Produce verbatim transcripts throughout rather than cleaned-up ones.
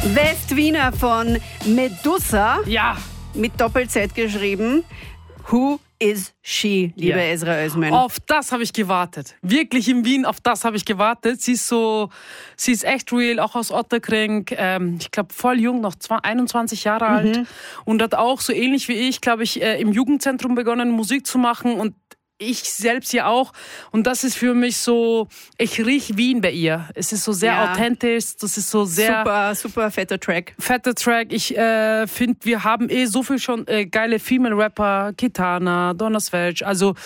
West-Wiener von Medusa. Ja. Mit Doppel-Z geschrieben. Who is she, liebe Ja. Ezra Özmen? Auf das habe ich gewartet. Wirklich in Wien, auf das habe ich gewartet. Sie ist so, sie ist echt real, auch aus Otterkring. Ähm, ich glaube, voll jung, noch einundzwanzig Jahre alt. Mhm. Und hat auch so ähnlich wie ich, glaube ich, äh, im Jugendzentrum begonnen, Musik zu machen. Und ich selbst ja auch. Und das ist für mich so, ich riech Wien bei ihr. Es ist so sehr Ja. authentisch, das ist so sehr... Super, super fetter Track. Fetter Track. Ich äh, finde, wir haben eh so viel schon äh, geile Female-Rapper, Kitana, Donna Svelch. Also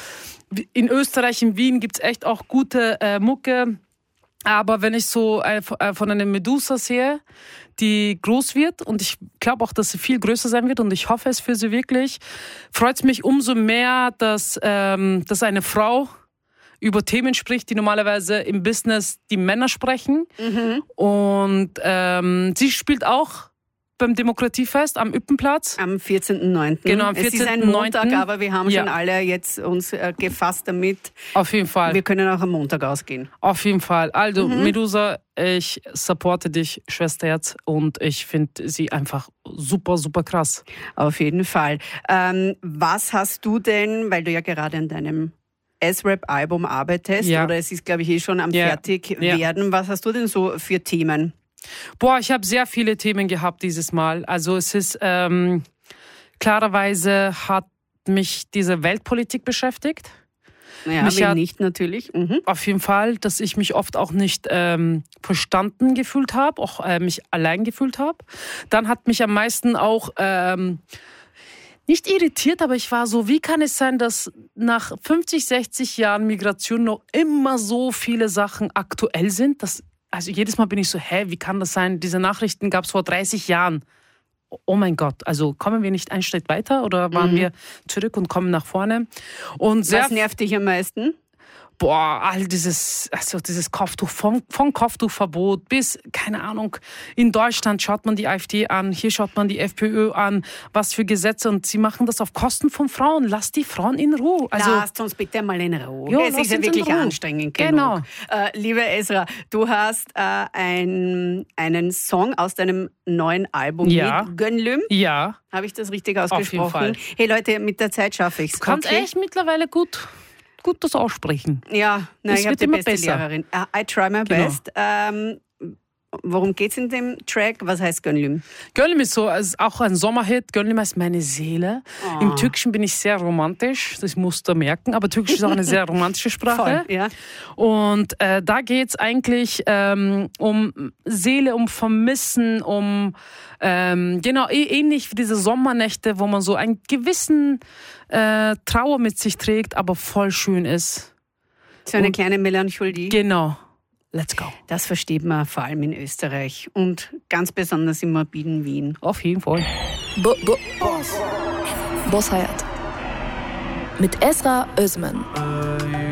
in Österreich, in Wien gibt's echt auch gute äh, Mucke. Aber wenn ich so äh, von einer Medusa sehe, die groß wird, und ich glaube auch, dass sie viel größer sein wird, und ich hoffe es für sie wirklich, freut es mich umso mehr, dass, ähm, dass eine Frau über Themen spricht, die normalerweise im Business die Männer sprechen. Mhm. Und ähm, sie spielt auch beim Demokratiefest am Üppenplatz. Am vierzehnten neunten Genau, am Es ist ein vierzehnten Montag, neunten aber wir haben Ja. schon alle jetzt uns äh, gefasst damit. Auf jeden Fall. Wir können auch am Montag ausgehen. Auf jeden Fall. Also, Mhm. Medusa, ich supporte dich, Schwesterherz, und ich finde sie einfach super, super krass. Auf jeden Fall. Ähm, was hast du denn, weil du ja gerade an deinem S-Rap-Album arbeitest, Ja. oder es ist, glaube ich, eh schon am Ja. fertig Ja. werden, was hast du denn so für Themen? Boah, ich habe sehr viele Themen gehabt dieses Mal. Also es ist, ähm, klarerweise hat mich diese Weltpolitik beschäftigt. Naja, Mich wen hat- nicht natürlich. Mhm. Auf jeden Fall, dass ich mich oft auch nicht ähm, verstanden gefühlt habe, auch äh, mich allein gefühlt habe. Dann hat mich am meisten auch ähm, nicht irritiert, aber ich war so, wie kann es sein, dass nach fünfzig, sechzig Jahren Migration noch immer so viele Sachen aktuell sind? Das, also jedes Mal bin ich so, hä, wie kann das sein? Diese Nachrichten gab es vor dreißig Jahren. Oh mein Gott, also kommen wir nicht einen Schritt weiter oder waren Mhm. wir zurück und kommen nach vorne? Und sehr Was nervt dich am meisten? Boah, all dieses, also dieses Kopftuch, vom, vom Kopftuchverbot bis, keine Ahnung, in Deutschland schaut man die AfD an, hier schaut man die FPÖ an, was für Gesetze, und sie machen das auf Kosten von Frauen. Lass die Frauen in Ruhe. Also, Lasst uns bitte mal in Ruhe. Ja, es lass ist ja uns in wirklich Ruhe. anstrengend genug. Genau. Äh, liebe Ezra, du hast äh, ein, einen Song aus deinem neuen Album Ja. mit Gönlüm. ja, Habe ich das richtig jeden ausgesprochen? Fall. Hey Leute, mit der Zeit schaffe ich es. du kannst echt mittlerweile gut, gut das aussprechen. Ja, na, Es ich habe wird die immer beste besser. Lehrerin. I, I try my Genau. best. Ähm, worum geht's in dem Track? Was heißt Gönlüm? Gönlüm ist so, ist auch ein Sommerhit. Gönlüm heißt meine Seele. Oh. Im Türkischen bin ich sehr romantisch, das musst du merken, aber Türkisch ist auch eine sehr romantische Sprache. Voll, ja. Und äh, da geht's eigentlich ähm, um Seele, um Vermissen, um ähm, genau eh- ähnlich wie diese Sommernächte, wo man so einen gewissen äh, Trauer mit sich trägt, aber voll schön ist. So eine Und- kleine Melancholie. Genau. Let's go. Das versteht man vor allem in Österreich und ganz besonders im morbiden Wien. Auf jeden Fall. Bo Bo Boss. Boss Hayat. Mit Ezra Özmen.